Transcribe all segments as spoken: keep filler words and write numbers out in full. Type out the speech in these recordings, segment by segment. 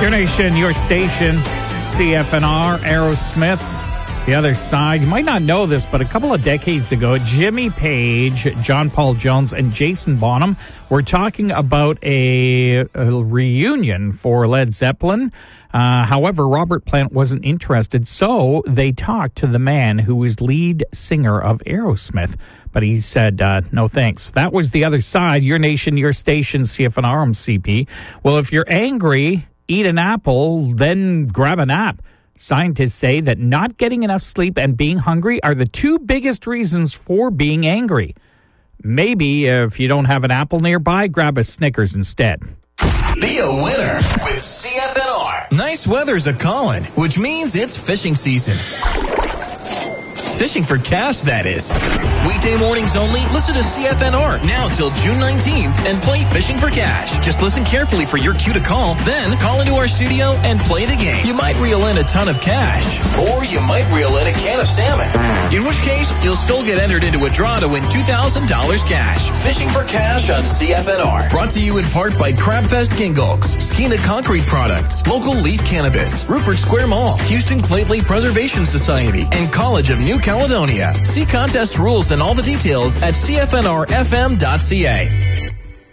Your nation, your station, C F N R, Aerosmith. The other side, you might not know this, but a couple of decades ago, Jimmy Page, John Paul Jones, and Jason Bonham were talking about a, a reunion for Led Zeppelin. Uh, however, Robert Plant wasn't interested, so they talked to the man who was lead singer of Aerosmith. But he said, uh, no thanks. That was the other side. Your nation, your station, C F N R M C P. Well, if you're angry, eat an apple, then grab a nap. Scientists say that not getting enough sleep and being hungry are the two biggest reasons for being angry. Maybe if you don't have an apple nearby, grab a Snickers instead. Be a winner with C F N R. Nice weather's a callin', which means it's fishing season. Fishing for cash, that is. Weekday mornings only, listen to C F N R now till June nineteenth and play Fishing for Cash. Just listen carefully for your cue to call, then call into our studio and play the game. You might reel in a ton of cash, or you might reel in a can of salmon. In which case, you'll still get entered into a draw to win two thousand dollars cash. Fishing for Cash on C F N R. Brought to you in part by Crabfest Gingolks, Skeena Concrete Products, Local Leaf Cannabis, Rupert Square Mall, Houston Claytley Preservation Society, and College of New Caledonia. See contest rules and all the details at C F N R F M dot C A.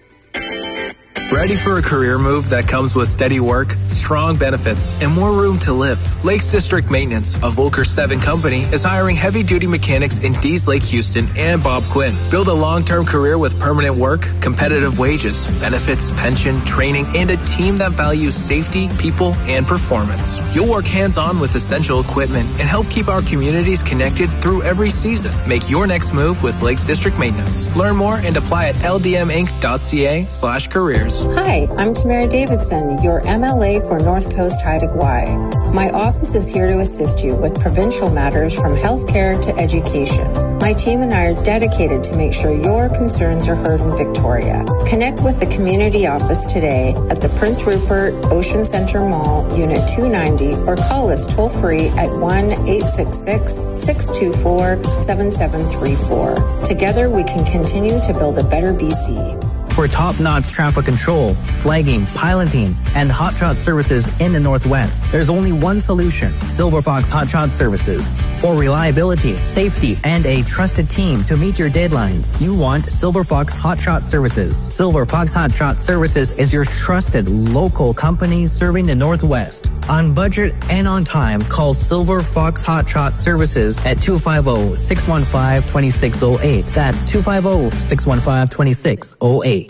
Ready for a career move that comes with steady work, strong benefits, and more room to live? Lakes District Maintenance, a Volker seven company, is hiring heavy-duty mechanics in Dees Lake, Houston, and Bob Quinn. Build a long-term career with permanent work, competitive wages, benefits, pension, training, and a team that values safety, people, and performance. You'll work hands-on with essential equipment and help keep our communities connected through every season. Make your next move with Lakes District Maintenance. Learn more and apply at L D M inc dot C A slash careers. Hi, I'm Tamara Davidson, your M L A for North Coast Haida Gwaii. My office is here to assist you with provincial matters from healthcare to education. My team and I are dedicated to make sure your concerns are heard in Victoria. Connect with the community office today at the Prince Rupert Ocean Center Mall, Unit two ninety, or call us toll-free at one eight six six, six two four, seven seven three four. Together, we can continue to build a better B C. For top-notch traffic control, flagging, piloting, and hot shot services in the Northwest, there's only one solution: Silver Fox Hot Shot Services. For reliability, safety, and a trusted team to meet your deadlines, you want Silver Fox Hot Shot Services. Silver Fox Hot Shot Services is your trusted local company serving the Northwest. On budget and on time, call Silver Fox Hot Shot Services at two five zero, six one five, two six zero eight. That's two five zero, six one five, two six zero eight.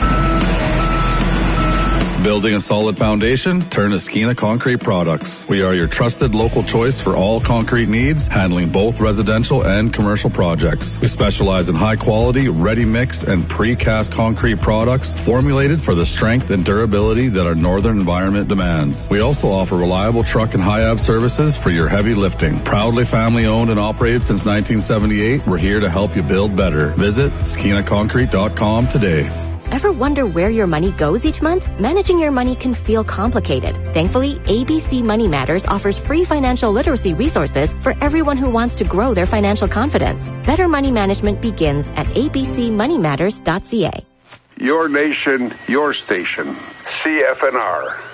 Building a solid foundation? Turn to Skeena Concrete Products. We are your trusted local choice for all concrete needs, handling both residential and commercial projects. We specialize in high quality, ready mix, and precast concrete products formulated for the strength and durability that our northern environment demands. We also offer reliable truck and high-ab services for your heavy lifting. Proudly family owned and operated since nineteen seventy-eight, we're here to help you build better. Visit skeena concrete dot com today. Ever wonder where your money goes each month? Managing your money can feel complicated. Thankfully, A B C Money Matters offers free financial literacy resources for everyone who wants to grow their financial confidence. Better money management begins at a b c money matters dot c a. Your nation, your station. C F N R.